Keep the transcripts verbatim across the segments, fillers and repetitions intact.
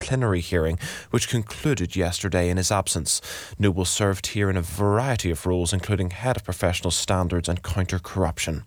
plenary hearing, which concluded yesterday in his absence. Newell served here in a variety of roles, including Head of Professional Standards and Counter-Corruption.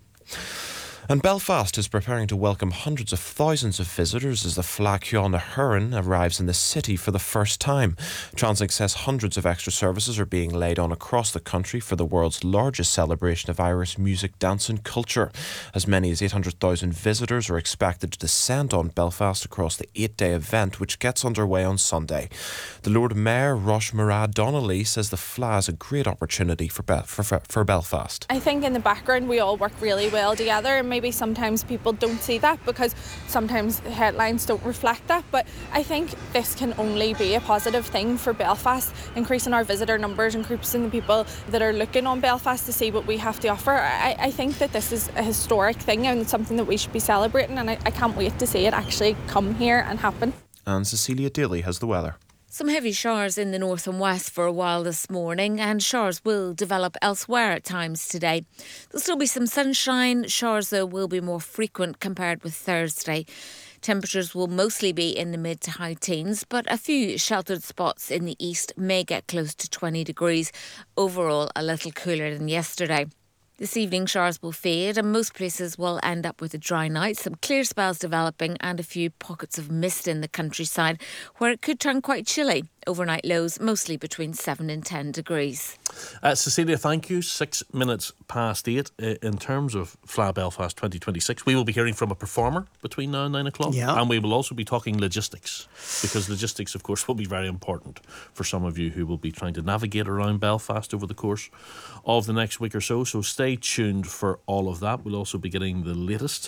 And Belfast is preparing to welcome hundreds of thousands of visitors as the Fleadh na Huireann arrives in the city for the first time. Translink says hundreds of extra services are being laid on across the country for the world's largest celebration of Irish music, dance and culture. As many as eight hundred thousand visitors are expected to descend on Belfast across the eight-day event, which gets underway on Sunday. The Lord Mayor, Rosh Murad Donnelly, says the Fleadh is a great opportunity for, Be- for, for Belfast. I think in the background we all work really well together, and maybe sometimes people don't see that because sometimes the headlines don't reflect that, but I think this can only be a positive thing for Belfast, increasing our visitor numbers, increasing the people that are looking on Belfast to see what we have to offer. I, I think that this is a historic thing and something that we should be celebrating, and I, I can't wait to see it actually come here and happen. And Cecilia Daly has the weather. Some heavy showers in the north and west for a while this morning, and showers will develop elsewhere at times today. There'll still be some sunshine. Showers, though, will be more frequent compared with Thursday. Temperatures will mostly be in the mid to high teens, but a few sheltered spots in the east may get close to twenty degrees. Overall, a little cooler than yesterday. This evening, showers will fade and most places will end up with a dry night, some clear spells developing and a few pockets of mist in the countryside where it could turn quite chilly. Overnight lows mostly between seven and ten degrees. Uh, Cecilia, thank you. Six minutes past eight. Uh, in terms of Fleadh Belfast twenty twenty-six, we will be hearing from a performer between now and nine o'clock. Yeah. And we will also be talking logistics, because logistics, of course, will be very important for some of you who will be trying to navigate around Belfast over the course of the next week or so. So stay tuned for all of that. We'll also be getting the latest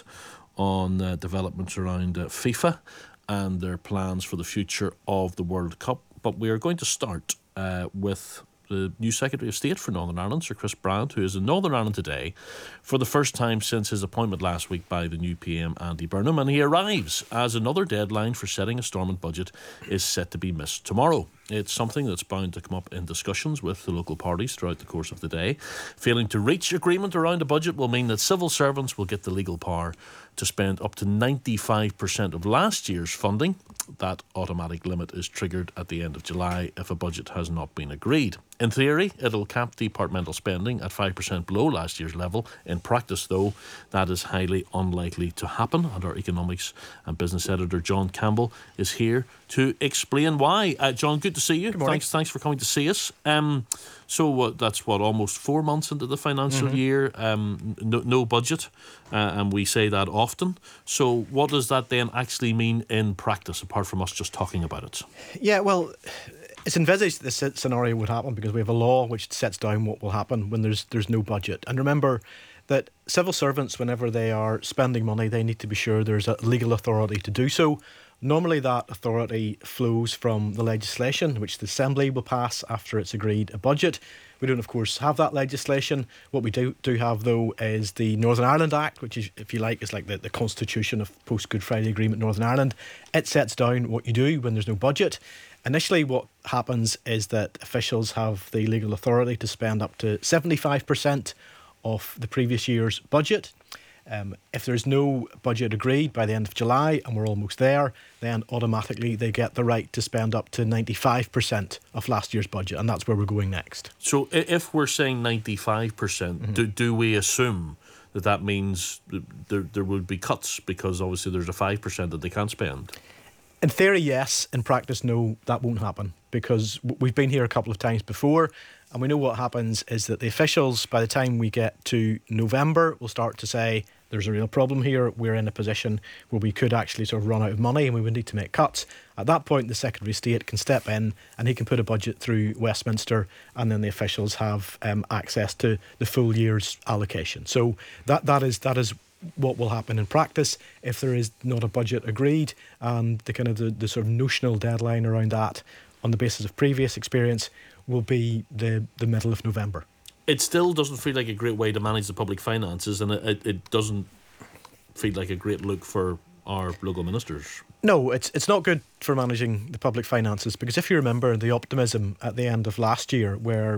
on uh, developments around uh, FIFA and their plans for the future of the World Cup. But we are going to start uh, with the new Secretary of State for Northern Ireland, Sir Chris Brandt, who is in Northern Ireland today for the first time since his appointment last week by the new P M, Andy Burnham. And he arrives as another deadline for setting a stormont budget is set to be missed tomorrow. It's something that's bound to come up in discussions with the local parties throughout the course of the day. Failing to reach agreement around a budget will mean that civil servants will get the legal power to spend up to ninety-five percent of last year's funding. That automatic limit is triggered at the end of July if a budget has not been agreed. In theory, it'll cap departmental spending at five percent below last year's level. In practice, though, that is highly unlikely to happen. And our economics and business editor, John Campbell, is here to explain why. Uh, John, good to see you. Good morning. Thanks, thanks for coming to see us. Um, so uh, that's what, almost four months into the financial mm-hmm. year, um, no, no budget, uh, and we say that often. So what does that then actually mean in practice, apart from us just talking about it? Yeah, well, it's envisaged this scenario would happen because we have a law which sets down what will happen when there's there's no budget. And remember that civil servants, whenever they are spending money, they need to be sure there's a legal authority to do so. Normally that authority flows from the legislation which the Assembly will pass after it's agreed a budget. We don't, of course, have that legislation. What we do do have, though, is the Northern Ireland Act, which is, if you like, is like the, the constitution of post-Good Friday Agreement Northern Ireland. It sets down what you do when there's no budget. Initially, what happens is that officials have the legal authority to spend up to seventy-five percent of the previous year's budget. Um, if there's no budget agreed by the end of July, and we're almost there, then automatically they get the right to spend up to ninety-five percent of last year's budget, and that's where we're going next. So if we're saying ninety-five percent, mm-hmm. do, do we assume that that means there, there would be cuts, because obviously there's a five percent that they can't spend? In theory, yes. In practice, no, that won't happen, because we've been here a couple of times before, and we know what happens is that the officials, by the time we get to November, will start to say, there's a real problem here. We're in a position where we could actually sort of run out of money and we would need to make cuts. At that point, the Secretary of State can step in and he can put a budget through Westminster, and then the officials have um, access to the full year's allocation. So that that is that is what will happen in practice if there is not a budget agreed, and the kind of the, the sort of notional deadline around that, on the basis of previous experience, will be the, the middle of November. It still doesn't feel like a great way to manage the public finances, and it, it, it doesn't feel like a great look for our local ministers. No, it's it's not good for managing the public finances, because if you remember the optimism at the end of last year, where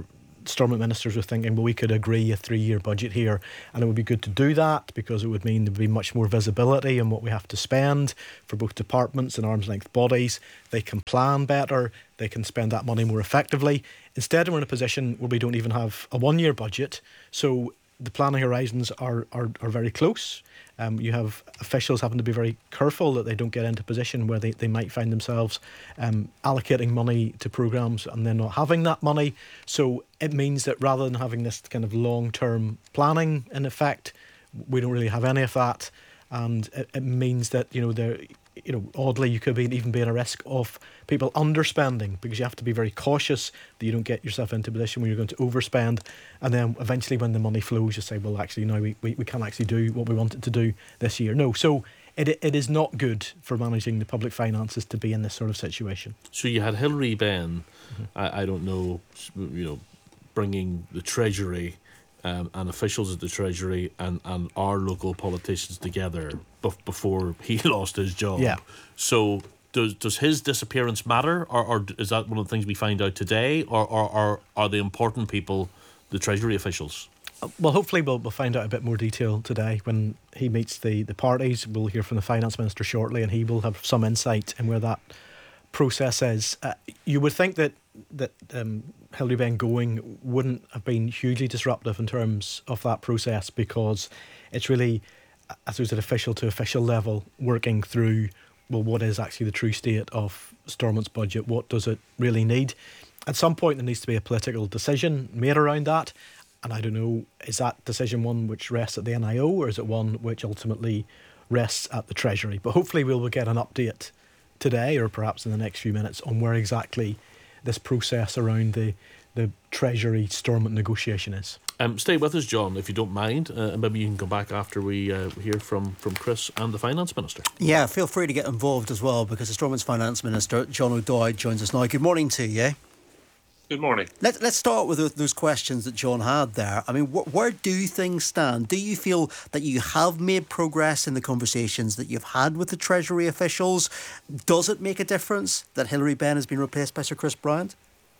Stormont ministers were thinking, well, we could agree a three-year budget here, and it would be good to do that because it would mean there would be much more visibility in what we have to spend for both departments and arm's length bodies. They can plan better, they can spend that money more effectively. Instead, we're in a position where we don't even have a one-year budget, so the planning horizons are, are, are very close. Um, you have officials having to be very careful that they don't get into a position where they, they might find themselves um, allocating money to programmes and then not having that money. So it means that rather than having this kind of long-term planning in effect, we don't really have any of that. And it, it means that, you know, there, you know, oddly, you could be, even be in a risk of people underspending because you have to be very cautious that you don't get yourself into a position where you're going to overspend. And then eventually when the money flows, you say, well, actually, no, we, we, we can't actually do what we wanted to do this year. No, so it it is not good for managing the public finances to be in this sort of situation. So you had Hilary Benn, mm-hmm. I, I don't know, you know, bringing the Treasury Um, and officials at the Treasury and, and our local politicians together bef- before he lost his job. Yeah. So does does his disappearance matter, or, or is that one of the things we find out today, or, or, or are the important people the Treasury officials? Well, hopefully we'll, we'll find out a bit more detail today when he meets the, the parties. We'll hear from the Finance Minister shortly, and he will have some insight in where that process is. Uh, you would think that that um, Hilary Benn going wouldn't have been hugely disruptive in terms of that process because it's really, I suppose, at official to official level working through, well, what is actually the true state of Stormont's budget? What does it really need? At some point there needs to be a political decision made around that, and I don't know, is that decision one which rests at the N I O or is it one which ultimately rests at the Treasury? But hopefully we'll get an update today or perhaps in the next few minutes on where exactly this process around the the Treasury Stormont negotiation is. Um, stay with us, John, if you don't mind, uh, and maybe you can come back after we uh, hear from, from Chris and the Finance Minister. Yeah, feel free to get involved as well because the Stormont's Finance Minister, John O'Dowd, joins us now. Good morning to you. Good morning. Let, let's start with those questions that John had there. I mean, wh- where do things stand? Do you feel that you have made progress in the conversations that you've had with the Treasury officials? Does it make a difference that Hilary Benn has been replaced by Sir Chris Bryant?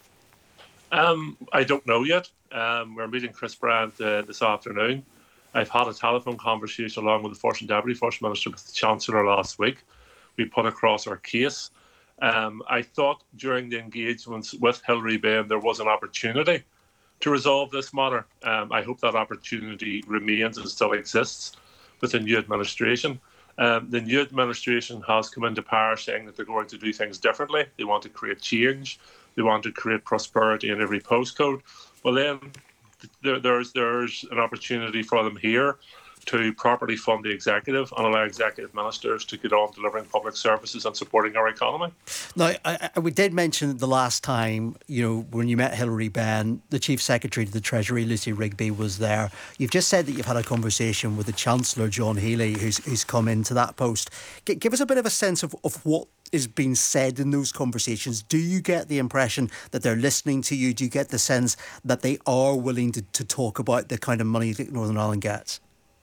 Um, I don't know yet. Um, we're meeting Chris Bryant uh, this afternoon. I've had a telephone conversation along with the First and Deputy First Minister with the Chancellor last week. We put across our case. Um, I thought during the engagements with Hilary Benn there was an opportunity to resolve this matter. Um, I hope that opportunity remains and still exists with the new administration. Um, the new administration has come into power saying that they're going to do things differently. They want to create change. They want to create prosperity in every postcode. Well, then there, there's there's an opportunity for them here to properly fund the executive and allow executive ministers to get on delivering public services and supporting our economy. Now, I, I, we did mention the last time, you know, when you met Hilary Benn, the Chief Secretary to the Treasury, Lucy Rigby, was there. You've just said that you've had a conversation with the Chancellor, John Healey, who's, who's come into that post. G- give us a bit of a sense of, of what is being said in those conversations. Do you get the impression that they're listening to you? Do you get the sense that they are willing to, to talk about the kind of money that Northern Ireland gets?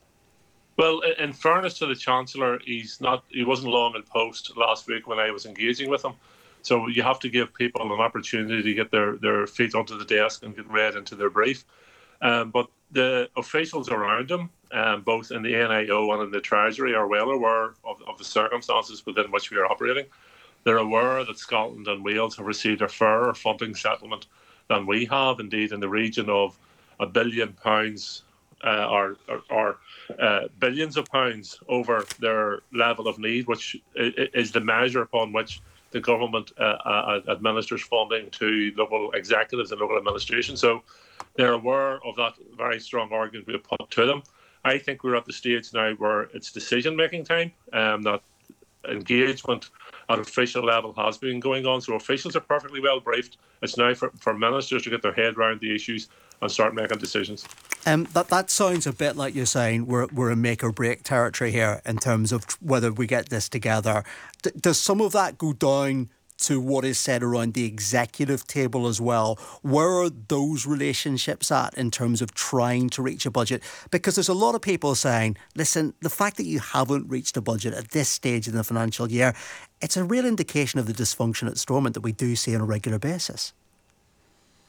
Well, in fairness to the Chancellor, he's not. He wasn't long in post last week when I was engaging with him. So you have to give people an opportunity to get their, their feet onto the desk and get read into their brief. Um, but the officials around him, um, both in the N I O and in the Treasury, are well aware of, of the circumstances within which we are operating. They're aware that Scotland and Wales have received a fairer funding settlement than we have, indeed in the region of a billion pounds uh, or, or, or uh, billions of pounds over their level of need, which is the measure upon which the government uh, uh, administers funding to local executives and local administration. So they're aware of that very strong argument we have put to them. I think we're at the stage now where it's decision-making time, um, that engagement at official level has been going on. So officials are perfectly well briefed. It's now for, for ministers to get their head around the issues and start making decisions. Um, that that sounds a bit like you're saying we're we're in make or break territory here in terms of whether we get this together. D- does some of that go down to what is said around the executive table as well? Where are those relationships at in terms of trying to reach a budget? Because there's a lot of people saying, listen, the fact that you haven't reached a budget at this stage in the financial year, it's a real indication of the dysfunction at Stormont that we do see on a regular basis.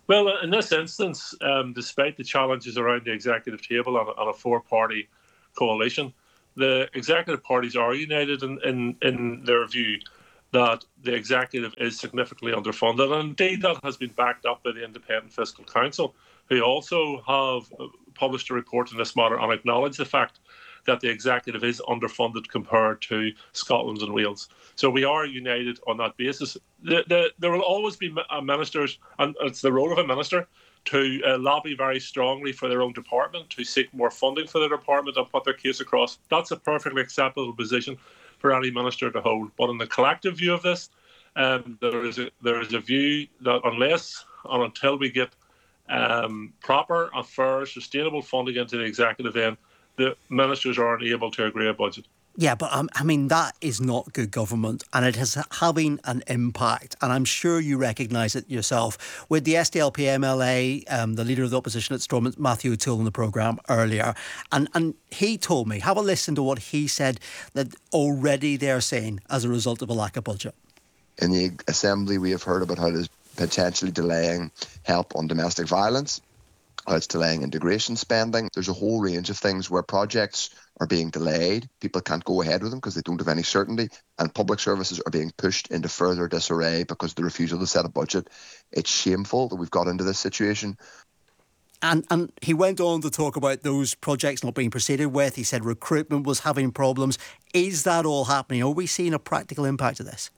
Well, in this instance, um, despite the challenges around the executive table on a, on a four-party coalition, the executive parties are united in, in, in their view that the executive is significantly underfunded. And indeed, that has been backed up by the Independent Fiscal Council, who also have published a report in this matter and acknowledged the fact that the executive is underfunded compared to Scotland and Wales. So we are united on that basis. The, the, there will always be ministers, and it's the role of a minister to uh, lobby very strongly for their own department, to seek more funding for their department and put their case across. That's a perfectly acceptable position for any minister to hold. But in the collective view of this, um, there is a, there is a view that unless and until we get um, proper and fair, sustainable funding into the executive, then the ministers aren't able to agree a budget. Yeah, but um, I mean, that is not good government, and it is having an impact. And I'm sure you recognise it yourself. With the S D L P M L A, um, the leader of the opposition at Stormont, Matthew O'Toole, in the programme earlier, and, and he told me, have a listen to what he said, that already they're saying as a result of a lack of budget. In the Assembly, we have heard about how it is potentially delaying help on domestic violence, how it's delaying integration spending. There's a whole range of things where projects are being delayed. People can't go ahead with them because they don't have any certainty, and public services are being pushed into further disarray because of the refusal to set a budget. It's shameful that we've got into this situation. And and he went on to talk about those projects not being proceeded with. He said recruitment was having problems. Is that all happening? Are we seeing a practical impact of this?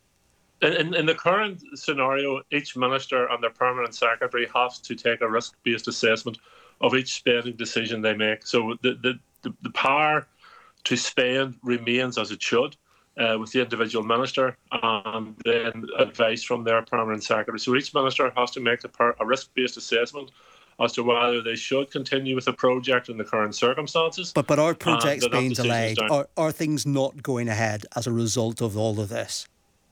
In, in the current scenario, each minister and their permanent secretary has to take a risk-based assessment of each spending decision they make. So the the, the, the power to spend remains as it should uh, with the individual minister, and then advice from their permanent secretary. So each minister has to make a, per, a risk-based assessment as to whether they should continue with the project in the current circumstances. But but are projects being delayed? Are, are things not going ahead as a result of all of this?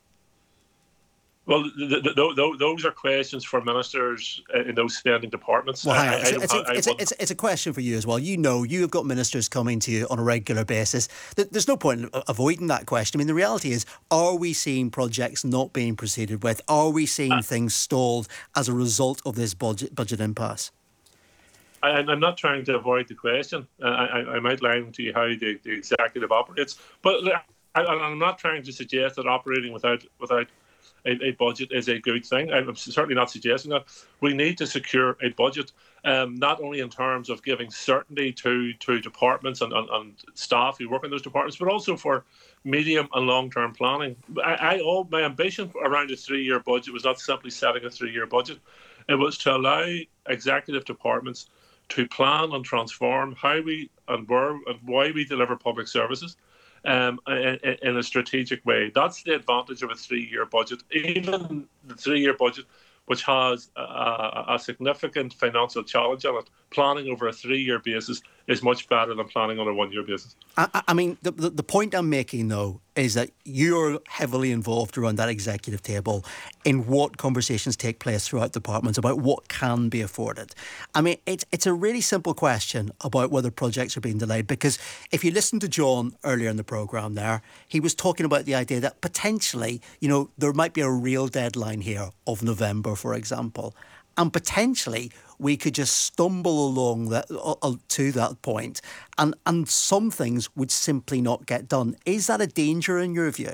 Well, th- th- th- those are questions for ministers in those spending departments. Well, hang on. It's, it's, a, it's, a, it's, a, it's a question for you as well. You know, you have got ministers coming to you on a regular basis. There's no point in avoiding that question. I mean, the reality is, are we seeing projects not being proceeded with? Are we seeing uh, things stalled as a result of this budget budget impasse? I, I'm not trying to avoid the question. Uh, I, I'm outlining to you how the, the executive operates. But I, I'm not trying to suggest that operating without without A, a budget is a good thing. I'm certainly not suggesting that. We need to secure a budget, um, not only in terms of giving certainty to, to departments and, and, and staff who work in those departments, but also for medium and long-term planning. I, I all my ambition around a three-year budget was not simply setting a three-year budget. It was to allow executive departments to plan and transform how we and where and why we deliver public services. Um, in, in a strategic way. That's the advantage of a three-year budget. Even the three-year budget, which has a, a significant financial challenge on it, planning over a three-year basis is much better than planning on a one-year basis. I, I mean, the, the, the point I'm making, though, is that you're heavily involved around that executive table in what conversations take place throughout departments about what can be afforded. I mean, it's it's a really simple question about whether projects are being delayed, because if you listen to John earlier in the programme there, he was talking about the idea that potentially, you know, there might be a real deadline here of November, for example, and potentially we could just stumble along that, uh, to that point, and, and some things would simply not get done. Is that a danger in your view?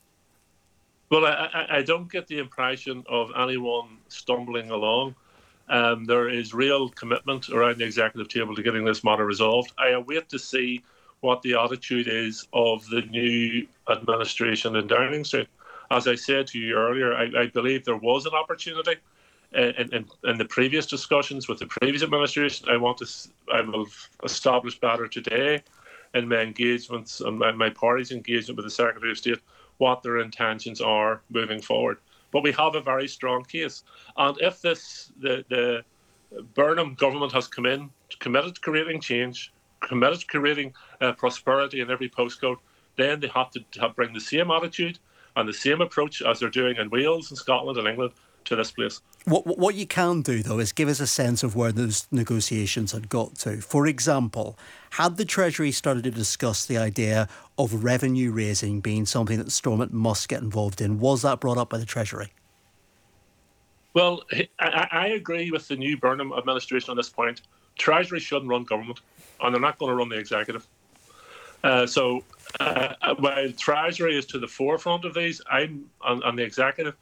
Well, I, I don't get the impression of anyone stumbling along. Um, there is real commitment around the executive table to getting this matter resolved. I await to see what the attitude is of the new administration in Downing Street. As I said to you earlier, I, I believe there was an opportunity In, in, in the previous discussions with the previous administration. I want to, I will establish better today in my engagements and my, my party's engagement with the Secretary of State what their intentions are moving forward. But we have a very strong case. And if this, the, the Burnham government has come in, committed to creating change, committed to creating uh, prosperity in every postcode, then they have to have, bring the same attitude and the same approach as they're doing in Wales and Scotland and England to this place. What what you can do, though, is give us a sense of where those negotiations had got to. For example, had the Treasury started to discuss the idea of revenue raising being something that Stormont must get involved in? Was that brought up by the Treasury? Well, I, I agree with the new Burnham administration on this point. Treasury shouldn't run government, and they're not going to run the executive. Uh, so uh, while Treasury is to the forefront of these, I'm on, on the executive.